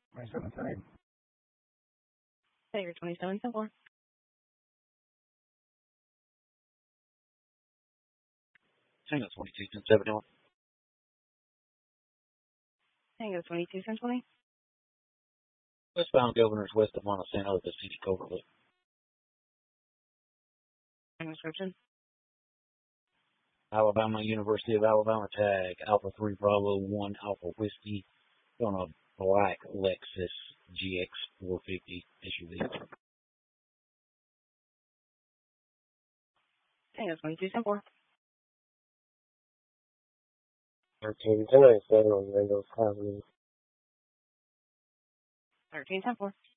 27 Tiger 2774. Tango 22-10-71. Tango 22-10-20. Westbound Governors west of Montesano at the City Overlook. Description. Alabama, University of Alabama tag, Alpha 3 Bravo 1 Alpha Whiskey on a black Lexus GX 450 SUV. Tango 22-10-4. 13-10-97 on Randall's Avenue. 13-10-4.